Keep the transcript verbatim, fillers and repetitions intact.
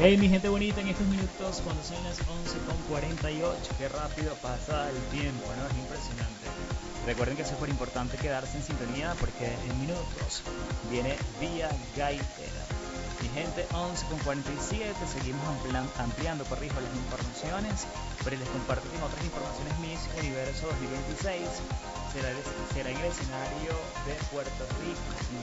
Hey mi gente bonita, en estos minutos cuando son las once con cuarenta y ocho, qué rápido pasa el tiempo, ¿no? Es impresionante. Recuerden que es súper importante quedarse en sintonía porque en minutos viene Vía Gaitera. Mi gente, once con cuarenta y siete, seguimos amplan- ampliando, corrijo, las informaciones, pero les comparto que en otras informaciones Miss Universo dos mil veintiséis será, el- será en el escenario de Puerto Rico, en